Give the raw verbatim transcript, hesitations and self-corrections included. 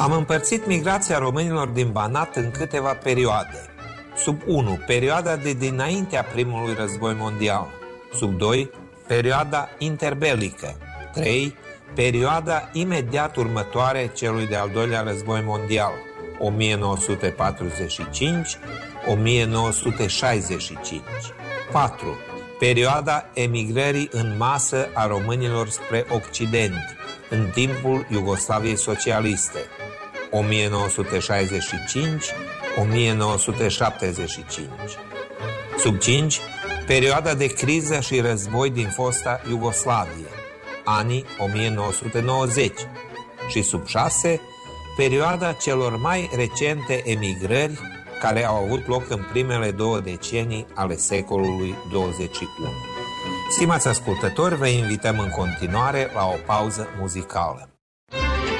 Am împărțit migrația românilor din Banat în câteva perioade. Sub unu. Perioada de dinaintea primului război mondial. Sub doi. Perioada interbelică. trei. Perioada imediat următoare celui de-al doilea război mondial, o mie nouă sute patruzeci și cinci - o mie nouă sute șaizeci și cinci. patru. Perioada emigrării în masă a românilor spre Occident, în timpul Iugoslaviei socialiste, o mie nouă sute șaizeci și cinci - o mie nouă sute șaptezeci și cinci. Sub cinci. Perioada de criză și război din fosta Iugoslavie, anii o mie nouă sute nouăzeci. Și sub șase. Perioada celor mai recente emigrări care au avut loc în primele două decenii ale secolului douăzeci și unu. Stimați ascultători, vă invităm în continuare la o pauză muzicală.